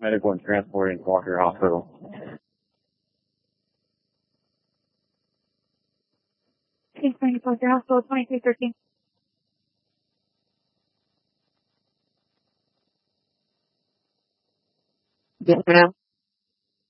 medical and transporting to Walker Hospital. Please bring it to Walker Hospital, 2313. Yes, ma'am.